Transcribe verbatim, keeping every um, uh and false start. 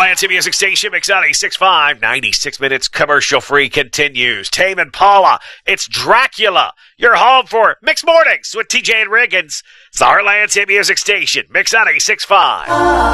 Heartland Music Station, Mix ninety-six point five, ninety-six minutes commercial-free continues. Tame Impala, it's Dracula. You're home for Mixed Mornings with T J and Riggins. It's the Heartland Music Station, Mix ninety-six point five.